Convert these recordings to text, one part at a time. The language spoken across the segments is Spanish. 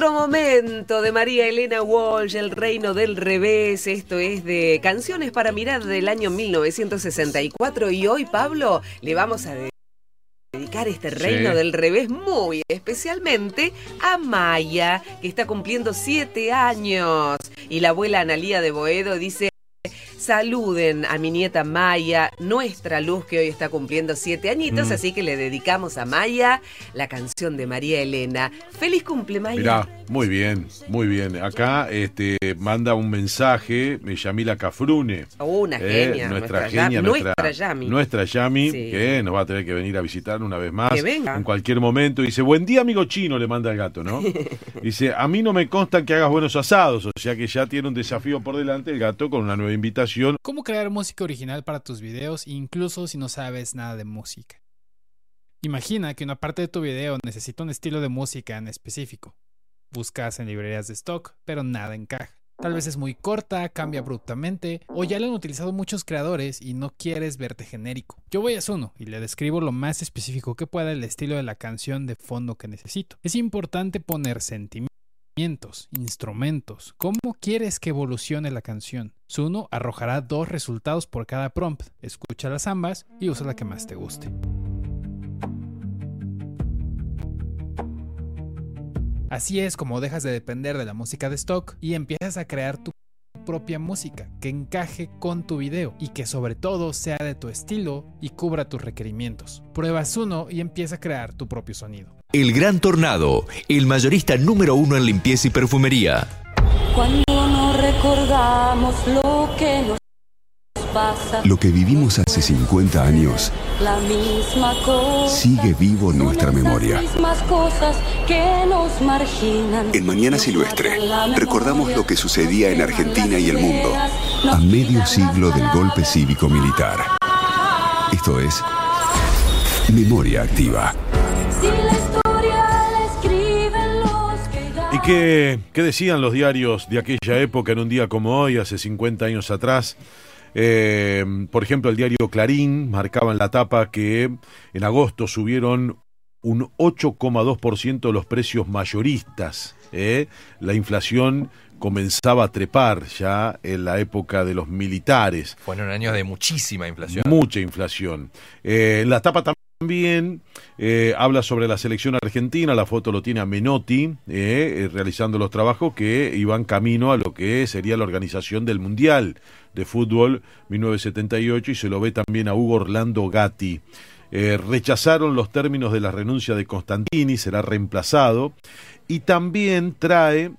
Otro momento de María Elena Walsh, El Reino del Revés. Esto es de Canciones para Mirar del año 1964. Y hoy, Pablo, le vamos a dedicar este Reino del Revés muy especialmente a Maya, que está cumpliendo 7 años. Y la abuela Analía de Boedo dice: saluden a mi nieta Maya, nuestra Luz, que hoy está cumpliendo 7 añitos, así que le dedicamos a Maya la canción de María Elena. ¡Feliz cumple, Maya! Mirá, muy bien, muy bien. Acá manda un mensaje Yamila Cafrune. Una genia, nuestra genia, Yami. Nuestra Yami, sí, que nos va a tener que venir a visitar una vez más. Que venga. En cualquier momento. Dice: buen día, amigo chino, le manda el gato, ¿no? Dice: a mí no me consta que hagas buenos asados, o sea que ya tiene un desafío por delante el gato con una nueva invitación. ¿Cómo crear música original para tus videos, incluso si no sabes nada de música? Imagina que una parte de tu video necesita un estilo de música en específico. Buscas en librerías de stock, pero nada encaja. Tal vez es muy corta, cambia abruptamente, o ya lo han utilizado muchos creadores y no quieres verte genérico. Yo voy a Suno y le describo lo más específico que pueda el estilo de la canción de fondo que necesito. Es importante poner sentimientos, instrumentos, cómo quieres que evolucione la canción. Suno arrojará 2 resultados por cada prompt. Escúchalas ambas y usa la que más te guste. Así es como dejas de depender de la música de stock y empiezas a crear tu propia música que encaje con tu video y que sobre todo sea de tu estilo y cubra tus requerimientos. Prueba Suno y empieza a crear tu propio sonido. El Gran Tornado, el mayorista número 1 en limpieza y perfumería. Cuando no recordamos lo que nos pasa, lo que vivimos hace 50 años, la misma cosa, sigue vivo en nuestra memoria. Las mismas cosas que nos marginan. En Mañana Silvestre, recordamos lo que sucedía en Argentina y el mundo a medio siglo del golpe cívico-militar. Esto es Memoria Activa. Si la historia la escriben los que ya... ¿Y qué decían los diarios de aquella época en un día como hoy, hace 50 años atrás? Por ejemplo, el diario Clarín marcaba en la tapa que en agosto subieron un 8,2% los precios mayoristas. La inflación comenzaba a trepar ya en la época de los militares. Fueron años de muchísima inflación. Mucha inflación. La tapa también habla sobre la selección argentina. La foto lo tiene a Menotti realizando los trabajos que iban camino a lo que sería la organización del Mundial de Fútbol 1978, y se lo ve también a Hugo Orlando Gatti. Rechazaron los términos de la renuncia de Constantini, será reemplazado, y también trae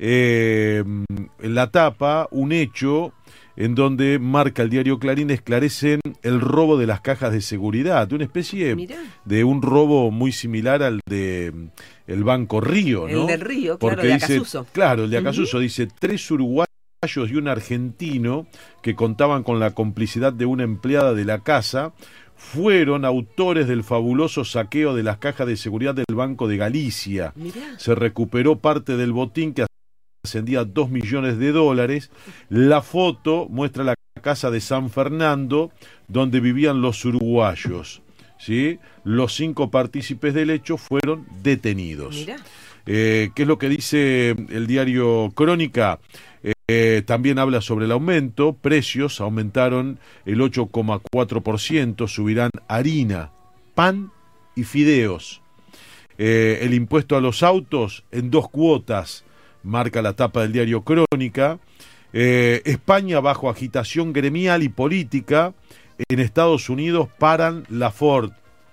en la tapa un hecho en donde marca el diario Clarín: esclarecen el robo de las cajas de seguridad, una especie de un robo muy similar al de el Banco Río, ¿no? El del Río, claro, porque de dice, Acasuso. Claro, el de Acasuso, dice: 3 uruguayos y un argentino que contaban con la complicidad de una empleada de la casa fueron autores del fabuloso saqueo de las cajas de seguridad del Banco de Galicia. Mirá. Se recuperó parte del botín que ascendía a $2 millones. La foto muestra la casa de San Fernando donde vivían los uruguayos, ¿sí? Los 5 partícipes del hecho fueron detenidos. ¿Qué es lo que dice el diario Crónica? También habla sobre el aumento. Precios aumentaron el 8,4%, subirán harina, pan y fideos. El impuesto a los autos en 2 cuotas, marca la tapa del diario Crónica. España bajo agitación gremial y política. En Estados Unidos paran la Ford.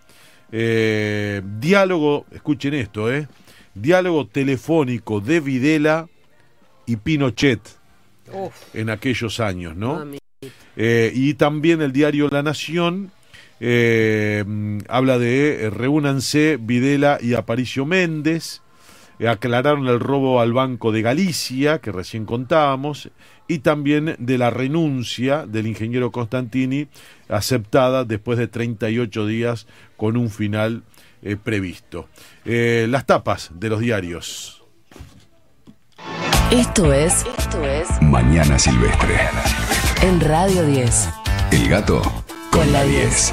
Diálogo, escuchen esto, diálogo telefónico de Videla y Pinochet en aquellos años, ¿no? Y también el diario La Nación habla de reúnanse Videla y Aparicio Méndez. Aclararon el robo al Banco de Galicia, que recién contábamos, y también de la renuncia del ingeniero Constantini, aceptada después de 38 días con un final previsto. Las tapas de los diarios. Esto es Mañana Silvestre. En Radio 10. El gato con la 10.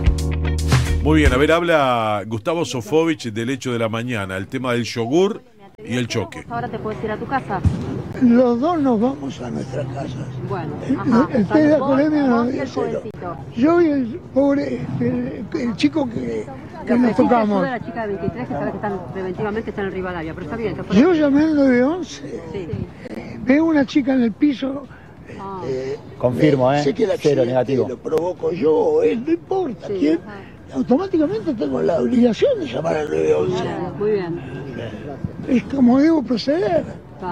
Muy bien, a ver, habla Gustavo Sofovich del hecho de la mañana, el tema del yogur y el choque. Ahora te puedes ir a tu casa. Los dos nos vamos a nuestras casas. Bueno, el test de alcoholemia no y el es cero. jovencito. Yo y el pobre, el chico que nos tocamos. La chica de 23 que sabes que preventivamente están en Rivadavia, pero está bien. Yo llamé al 911. Sí. Veo una chica en el piso. Confirmo, sé que el cero negativo. lo provoco yo o él, no importa quién. Automáticamente tengo la obligación de llamar al 911. Muy bien. Es como debo proceder.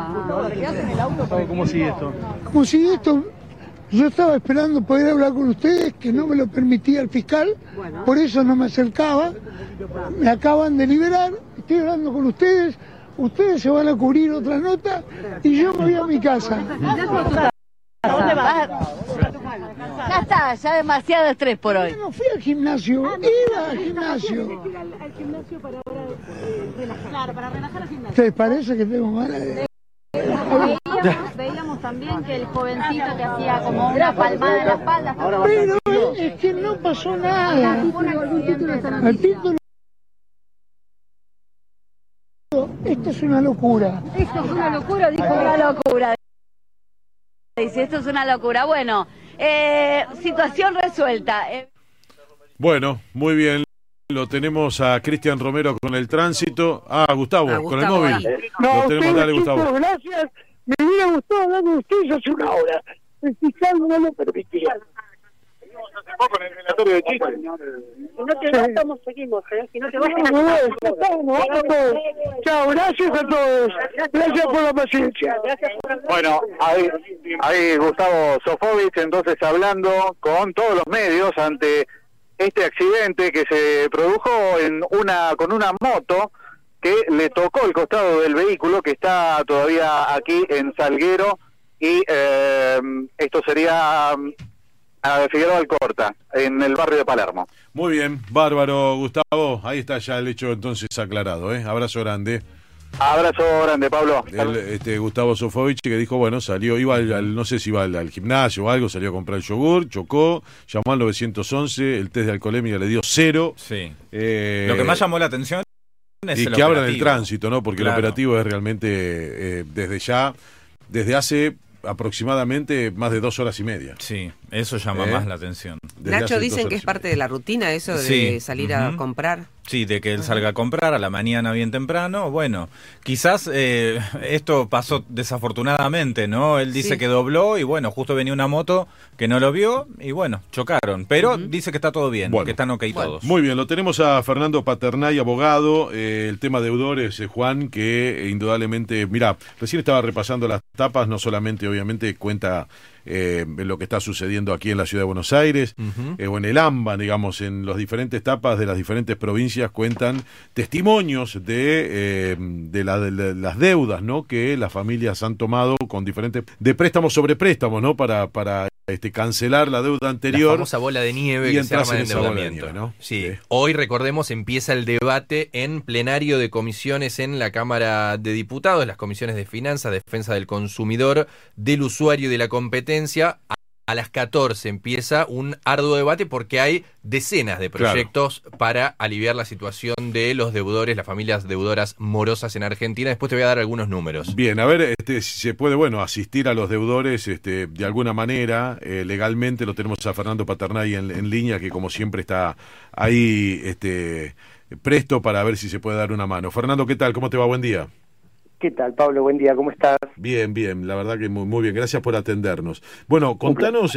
¿Cómo sigue esto? Como sigue esto, yo estaba esperando poder hablar con ustedes, que no me lo permitía el fiscal, por eso no me acercaba. Me acaban de liberar, estoy hablando con ustedes, ustedes se van a cubrir otra nota y yo me voy a mi casa. ¿A dónde vas? Ya está, ya demasiado estrés por hoy. No fui al gimnasio, iba al gimnasio. Al gimnasio para ahora relajar. Claro, para relajar al gimnasio. ¿Te parece que tengo ganas de...? Veíamos también que el jovencito que hacía como una palmada en la espalda. Pero es que no pasó nada. El título... Esto es una locura. Esto es una locura, dijo. Una locura. Dice, esto es una locura. Bueno, situación resuelta. Bueno, muy bien. Lo tenemos a Cristian Romero con el tránsito. Gustavo, con el móvil. No, lo tenemos, dale, Gustavo. Gracias. Me hubiera gustado hablar con ustedes hace una hora. El fiscal no lo permitía. Con el relatorio de chistes. Si no te vamos, seguimos. Si no te vas, chao, gracias a todos. Gracias por la paciencia. Bueno, ahí Gustavo Sofovich entonces hablando con todos los medios ante este accidente que se produjo con una moto que le tocó el costado del vehículo, que está todavía aquí en Salguero, y esto sería a Figueroa Alcorta, en el barrio de Palermo. Muy bien, bárbaro, Gustavo. Ahí está ya el hecho entonces aclarado, ¿eh? Abrazo grande. Abrazo grande, Pablo. Gustavo Sofovich, que dijo, bueno, iba no sé si iba al gimnasio o algo, salió a comprar el yogur, chocó, llamó al 911, el test de alcoholemia le dio 0. Sí. Lo que más llamó la atención es y el que abran operativo. el tránsito, ¿no? Porque claro. El operativo es realmente desde hace aproximadamente más de 2 horas y media. Sí, eso llama más la atención. Nacho, dicen que es parte de la rutina eso de salir a comprar. Sí, de que él salga a comprar a la mañana bien temprano. Bueno, quizás esto pasó desafortunadamente, ¿no? Él dice que dobló y bueno, justo venía una moto que no lo vio y bueno, chocaron. Pero dice que está todo bien, que están ok todos. Muy bien, lo tenemos a Fernando Paternay, abogado. El tema deudores, Juan, que indudablemente, mira, recién estaba repasando las tapas, no solamente obviamente cuenta lo que está sucediendo aquí en la ciudad de Buenos Aires, o en el AMBA, digamos, en las diferentes etapas de las diferentes provincias cuentan testimonios de las deudas, ¿no? Que las familias han tomado con diferentes de préstamos sobre préstamos, ¿no? Para cancelar la deuda anterior. La famosa bola de nieve y que se arma en esa bola de endeudamiento. nieve, ¿no? Sí. Hoy, recordemos, empieza el debate en plenario de comisiones en la Cámara de Diputados, las comisiones de Finanzas, Defensa del Consumidor, del Usuario y de la Competencia. A las 14 empieza un arduo debate porque hay decenas de proyectos para aliviar la situación de los deudores, las familias deudoras morosas en Argentina. Después te voy a dar algunos números. Bien, a ver si se puede, asistir a los deudores de alguna manera, legalmente. Lo tenemos a Fernando Paternay en línea, que como siempre está ahí presto para ver si se puede dar una mano. Fernando, ¿qué tal? ¿Cómo te va? Buen día. ¿Qué tal, Pablo? Buen día, ¿cómo estás? Bien, la verdad que muy bien, gracias por atendernos. Bueno, contanos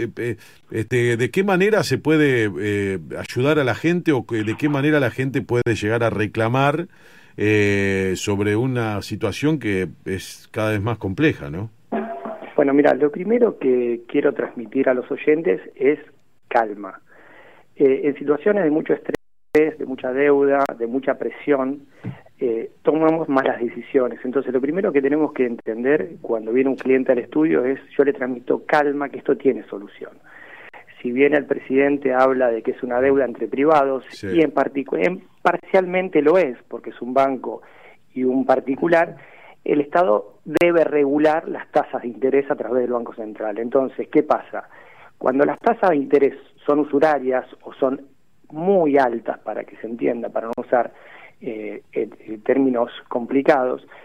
de qué manera se puede ayudar a la gente o de qué manera la gente puede llegar a reclamar sobre una situación que es cada vez más compleja, ¿no? Bueno, mira, lo primero que quiero transmitir a los oyentes es calma. En situaciones de mucho estrés, de mucha deuda, de mucha presión, tomamos malas decisiones. Entonces, lo primero que tenemos que entender cuando viene un cliente al estudio es, yo le transmito calma, que esto tiene solución. Si bien el presidente habla de que es una deuda entre privados, y en parcialmente lo es, porque es un banco y un particular, el Estado debe regular las tasas de interés a través del Banco Central. Entonces, ¿qué pasa? Cuando las tasas de interés son usurarias o son muy altas, para que se entienda, para no usar en términos complicados,